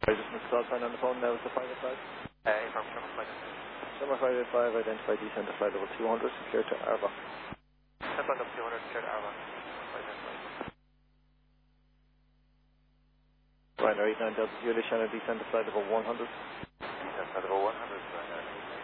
I just missed call sign on the phone now. It's the private side. From Summer Flight. Summer 585, identify descent to flight level 200, clear to Arba. Step on up 200, clear to Arba. Ryanair 89 Delta Juliet Shannon, descent to flight level 100. Descent flight level 100, Ryanair